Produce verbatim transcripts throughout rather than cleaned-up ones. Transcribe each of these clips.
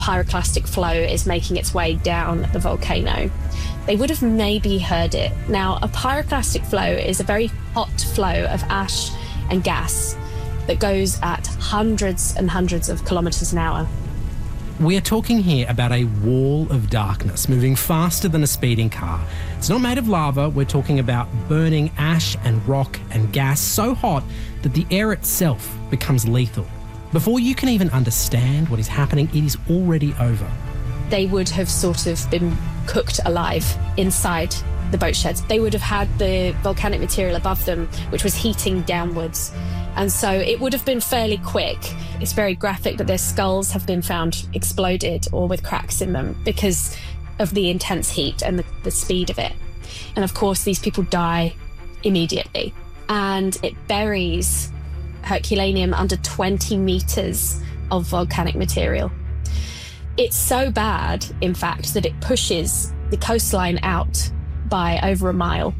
pyroclastic flow is making its way down the volcano. They would have maybe heard it. Now, a pyroclastic flow is a very hot flow of ash and gas that goes at hundreds and hundreds of kilometres an hour. We are talking here about a wall of darkness moving faster than a speeding car. It's not made of lava. We're talking about burning ash and rock and gas so hot that the air itself becomes lethal. Before you can even understand what is happening, it is already over. They would have sort of been cooked alive inside the boat sheds. They would have had the volcanic material above them, which was heating downwards. And so it would have been fairly quick. It's very graphic that their skulls have been found exploded or with cracks in them because of the intense heat and the, the speed of it. And of course, these people die immediately. And it buries Herculaneum under twenty metres of volcanic material. It's so bad, in fact, that it pushes the coastline out by over a mile.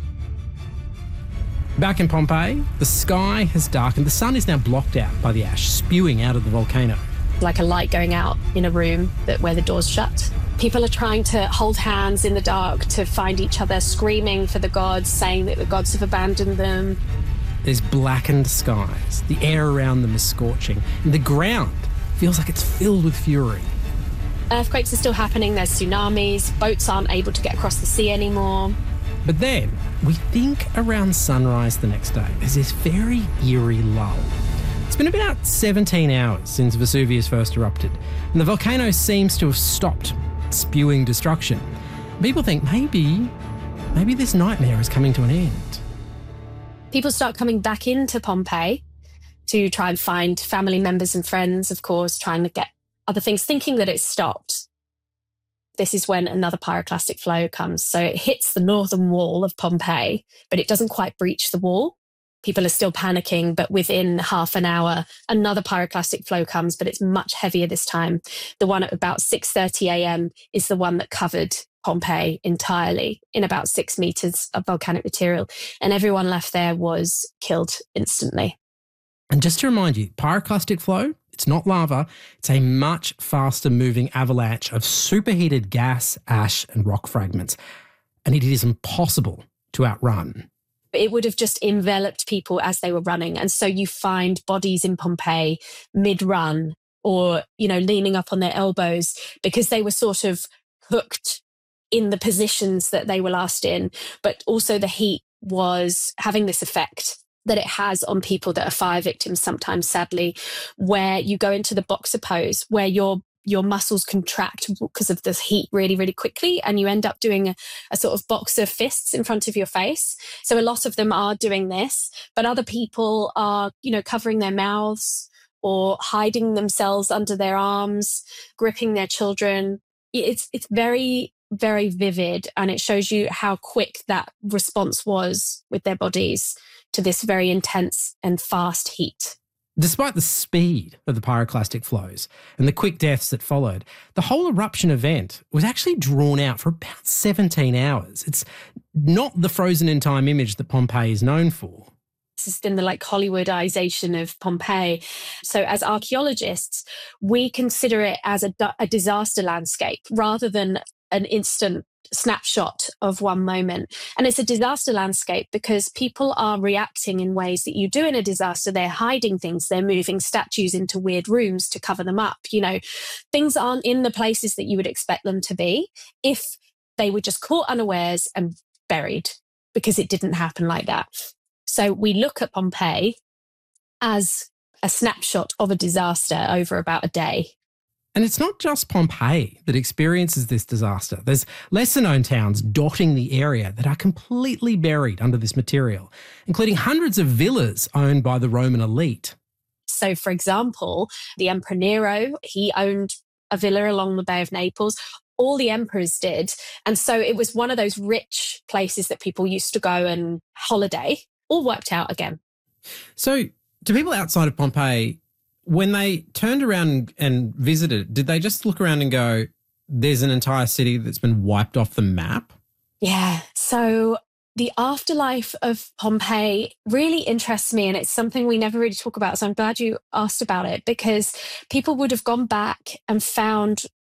Back in Pompeii, the sky has darkened. The sun is now blocked out by the ash spewing out of the volcano. Like a light going out in a room that where the door's shut. People are trying to hold hands in the dark to find each other, screaming for the gods, saying that the gods have abandoned them. There's blackened skies. The air around them is scorching. And the ground feels like it's filled with fury. Earthquakes are still happening. There's tsunamis. Boats aren't able to get across the sea anymore. But then, we think around sunrise the next day, there's this very eerie lull. It's been about seventeen hours since Vesuvius first erupted, and the volcano seems to have stopped spewing destruction. People think maybe, maybe this nightmare is coming to an end. People start coming back into Pompeii to try and find family members and friends, of course, trying to get other things, thinking that it's stopped. This is when another pyroclastic flow comes. So it hits the northern wall of Pompeii, but it doesn't quite breach the wall. People are still panicking, but within half an hour, another pyroclastic flow comes, but it's much heavier this time. The one at about six thirty a.m. is the one that covered Pompeii entirely in about six metres of volcanic material. And everyone left there was killed instantly. And just to remind you, pyroclastic flow, it's not lava. It's a much faster moving avalanche of superheated gas, ash and rock fragments. And it is impossible to outrun. It would have just enveloped people as they were running. And so you find bodies in Pompeii mid-run or, you know, leaning up on their elbows because they were sort of hooked in the positions that they were last in. But also the heat was having this effect that it has on people that are fire victims sometimes, sadly, where you go into the boxer pose, where your your muscles contract because of the heat really, really quickly, and you end up doing a, a sort of boxer fists in front of your face. So a lot of them are doing this, but other people are, you know, covering their mouths or hiding themselves under their arms, gripping their children. It's it's very, very vivid, and it shows you how quick that response was with their bodies to this very intense and fast heat. Despite the speed of the pyroclastic flows and the quick deaths that followed, the whole eruption event was actually drawn out for about seventeen hours. It's not the frozen in time image that Pompeii is known for. This has been the like Hollywoodization of Pompeii. So as archaeologists, we consider it as a, a disaster landscape rather than an instant snapshot of one moment. And it's a disaster landscape because people are reacting in ways that you do in a disaster. They're hiding things. They're moving statues into weird rooms to cover them up. You know, things aren't in the places that you would expect them to be if they were just caught unawares and buried, because it didn't happen like that. So we look at Pompeii as a snapshot of a disaster over about a day. And it's not just Pompeii that experiences this disaster. There's lesser-known towns dotting the area that are completely buried under this material, including hundreds of villas owned by the Roman elite. So, for example, the Emperor Nero, he owned a villa along the Bay of Naples. All the emperors did. And so it was one of those rich places that people used to go and holiday, all wiped out again. So to people outside of Pompeii, when they turned around and visited, did they just look around and go, there's an entire city that's been wiped off the map? Yeah. So the afterlife of Pompeii really interests me, and it's something we never really talk about. So I'm glad you asked about it, because people would have gone back and found